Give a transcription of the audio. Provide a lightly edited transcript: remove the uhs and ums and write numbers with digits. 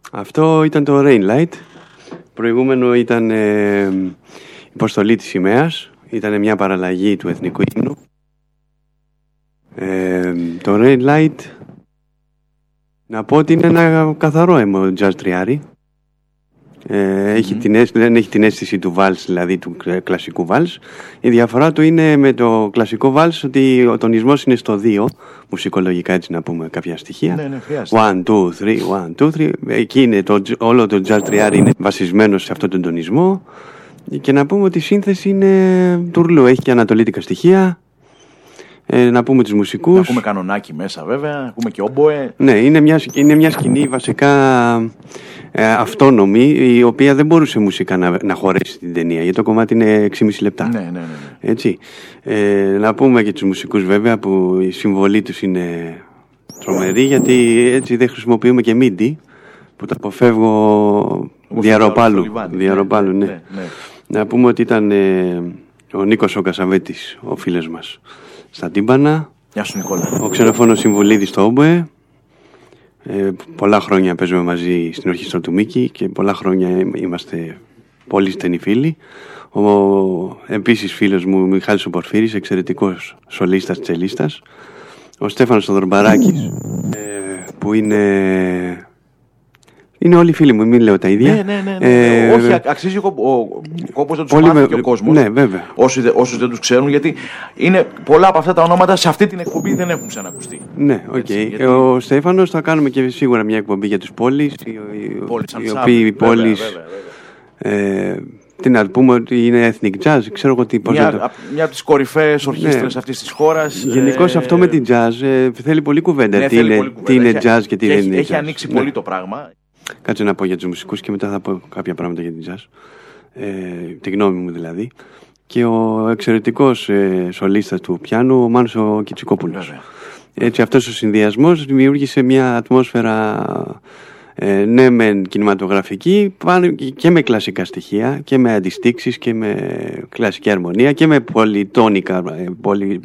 Αυτό ήταν το Rain Light. Προηγούμενο ήταν η Υποστολή της Σημαίας. Ήταν μια παραλλαγή του εθνικού ύμνου. Το Rain Light, να πω ότι είναι ένα καθαρό emo jazz τριάρι. Δεν έχει την αίσθηση του βάλς, δηλαδή του κλασικού βάλς. Η διαφορά του είναι με το κλασικό βάλς ότι ο τονισμός είναι στο 2, μουσικολογικά, έτσι να πούμε κάποια στοιχεία. Ναι, χρειάζεται. 1, 2, 3, 1, 2, 3. Εκεί είναι όλο το jazz τριάρι είναι βασισμένο σε αυτόν τον τονισμό. Και να πούμε ότι η σύνθεση είναι τουρλού, έχει και ανατολίτικα στοιχεία. Να πούμε τους μουσικούς. Να πούμε κανονάκι μέσα, βέβαια. Ακούμε και όμποε. Ναι, είναι μια σκηνή βασικά αυτόνομη, η οποία δεν μπορούσε μουσικά να χωρέσει την ταινία, γιατί το κομμάτι είναι 6,5 λεπτά. Ναι. Έτσι. Να πούμε και τους μουσικούς, βέβαια, που η συμβολή τους είναι τρομερή, γιατί έτσι δεν χρησιμοποιούμε και MIDI, που το αποφεύγω διαρροπάλου. Ναι. Να πούμε ότι ήταν ο Νίκος ο Κασαβέτης, ο φίλος μας, στα τύμπανα. Γεια σου, Νικόλα. Ο ξενοφώνος Συμβουλίδης στο όμποε. Πολλά χρόνια παίζουμε μαζί στην ορχήστρα του Μίκη και πολλά χρόνια είμαστε πολύ στενοί φίλοι. Επίσης φίλος μου Μιχάλης ο Πορφύρης, εξαιρετικός σολίστας, τσελίστας. Ο Στέφανος ο Δορμπαράκης, που είναι όλοι φίλοι μου, μην λέω τα ίδια. Ναι. Όχι, αξίζει ο κόπος να τους μάθει και ο κόσμος. Ναι, βέβαια. Όσους δεν τους ξέρουν, γιατί είναι πολλά από αυτά τα ονόματα σε αυτή την εκπομπή δεν έχουν ξανακουστεί. Ναι, οκ. Γιατί... Ο Στέφανος θα κάνουμε και σίγουρα μια εκπομπή για τους πόλεις. Οι οποίοι πόλεις. Τι να πούμε, ότι είναι ethnic jazz, ξέρω εγώ τι. Μια από τις κορυφαίες ορχήστρες αυτής της χώρας. Γενικώς αυτό με την jazz θέλει πολλή κουβέντα. Τι είναι jazz και τι δεν είναι jazz. Έχει ανοίξει πολύ το πράγμα. Κάτσε να πω για τους μουσικούς και μετά θα πω κάποια πράγματα για την jazz. Τη γνώμη μου δηλαδή. Και ο εξαιρετικός σολίστας του πιάνου, ο Μάνος ο Κιτσικόπουλος. Έτσι, αυτός ο συνδυασμός δημιούργησε μια ατμόσφαιρα ναι μεν κινηματογραφική, και με κλασικά στοιχεία και με αντιστίξεις και με κλασική αρμονία και με πολυτόνικα,